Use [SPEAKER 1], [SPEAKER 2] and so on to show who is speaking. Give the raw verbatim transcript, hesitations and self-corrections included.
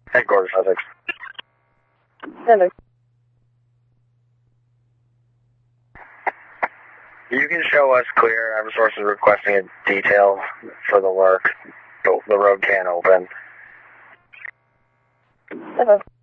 [SPEAKER 1] Headquarters, Essex.
[SPEAKER 2] Hello.
[SPEAKER 1] You can show us clear. Eversource is requesting a detail for the work, but the road can't open.
[SPEAKER 2] Hello.